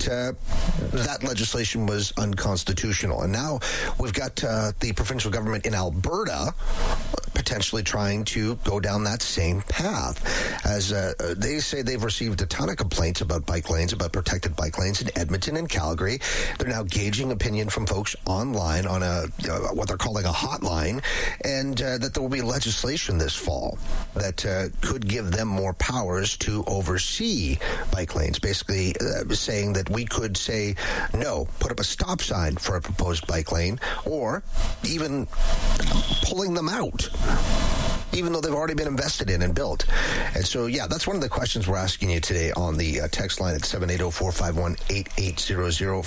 that legislation was unconstitutional. And now we've got the provincial government in Alberta potentially trying to go down that same path. As they say they've received a ton of complaints about bike lanes, about protected bike lanes in Edmonton and Calgary. They're now gauging opinion from folks online on what they're calling a hotline, and that there will be legislation this fall that could give them more powers to oversee bike lanes, basically saying that we could say no, put up a stop sign for a proposed bike lane, or even pulling them out, even though they've already been invested in and built. And so, yeah, that's one of the questions we're asking you today on the text line at 780-451-8800,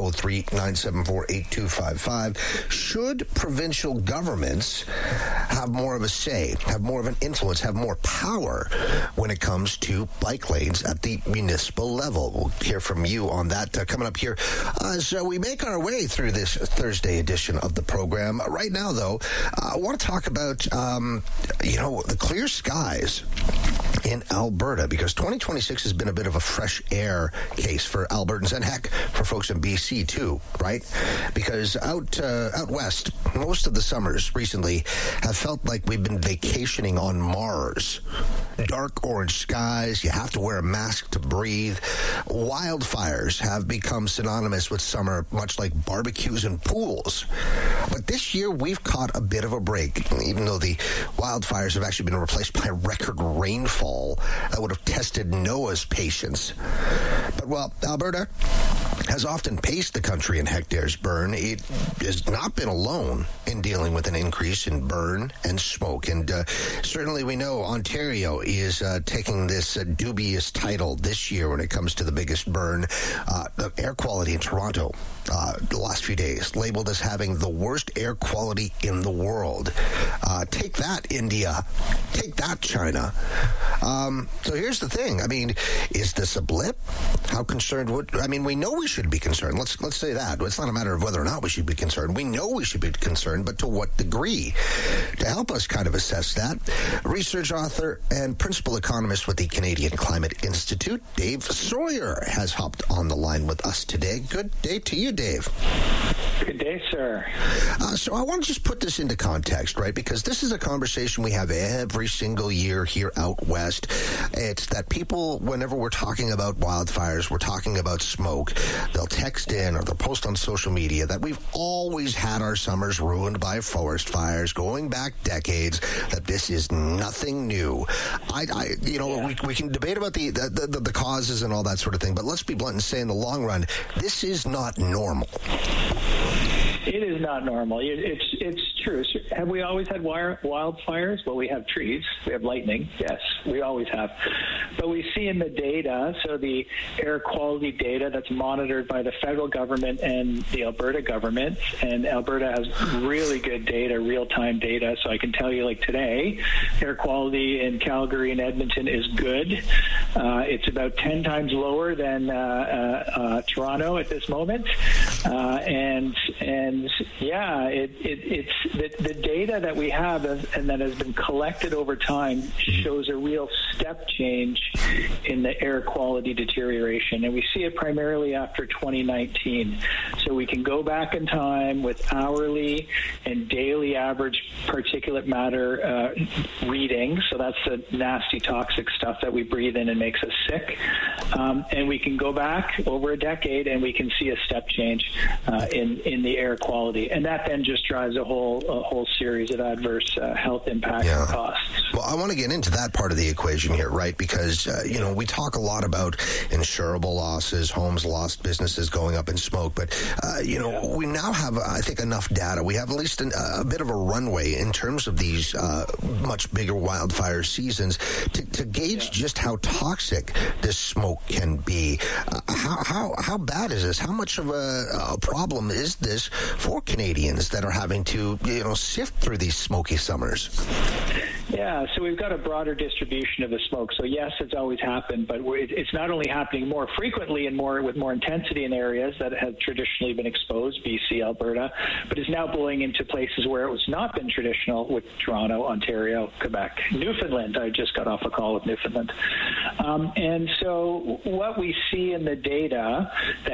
403-974-8255. Should provincial governments have more of a say, have more of an influence, have more power when it comes to bike lanes at the municipal level? We'll hear from you on that coming up here as we make our way through this Thursday edition of the program. Right now, though, I want to talk about the clear skies in Alberta, because 2026 has been a bit of a fresh air case for Albertans, and heck, for folks in BC too, right? Because out west, most of the summers recently have felt like we've been vacationing on Mars. Dark orange skies, you have to wear a mask to breathe. Wildfires have become synonymous with summer, much like barbecues and pools. But this year, we've caught a bit of a break, even though the wildfires have actually been replaced by record rainfall that would have tested Noah's patience. But, well, Alberta has often paced the country in hectares burn. It has not been alone in dealing with an increase in burn and smoke. And certainly we know Ontario is taking this dubious title this year when it comes to the biggest burn. Air quality in Toronto the last few days labeled as having the worst air quality in the world. Take that, India. Take that, China. So here's the thing. I mean, is this a blip? How concerned we know we should be concerned. Let's say that. It's not a matter of whether or not we should be concerned. We know we should be concerned, but to what degree? To help us kind of assess that, research author and principal economist with the Canadian Climate Institute, Dave Sawyer, has hopped on the line with us today. Good day to you, Dave. Good day, sir. So I want to just put this into context, right? Because this is a conversation we have every single year here out west. It's that people, whenever we're talking about wildfires, we're talking about smoke, they'll text in or they'll post on social media that we've always had our summers ruined by forest fires going back decades, that this is nothing new. We can debate about the causes and all that sort of thing, but let's be blunt and say in the long run, this is not normal. It is not normal. It's true. Have we always had wildfires? Well, we have trees. We have lightning. Yes, we always have. But we see in the data, so the air quality data that's monitored by the federal government and the Alberta government, and Alberta has really good data, real-time data. So I can tell you, like today, air quality in Calgary and Edmonton is good. It's about 10 times lower than Toronto at this moment. It's the data that we have and that has been collected over time shows a real step change in the air quality deterioration, and we see it primarily after 2019. So we can go back in time with hourly and daily average particulate matter readings. So that's the nasty toxic stuff that we breathe in and makes us sick. And we can go back over a decade and we can see a step change in the air quality, and that then just drives a whole series of adverse health impacts and costs. Well, I want to get into that part of the equation here, right? Because we talk a lot about insurable losses, homes lost, businesses going up in smoke, but we now have, I think, enough data. We have at least a bit of a runway in terms of these much bigger wildfire seasons to gauge just how toxic this smoke can be. How bad is this? How much of a problem is this for Canadians that are having to sift through these smoky summers? Yeah, so we've got a broader distribution of the smoke. So yes, it's always happened, but it's not only happening more frequently and with more intensity in areas that have traditionally been exposed, BC, Alberta, but is now blowing into places where it was not been traditional, with Toronto, Ontario, Quebec, Newfoundland. I just got off a call with Newfoundland. And so what we see in the data, the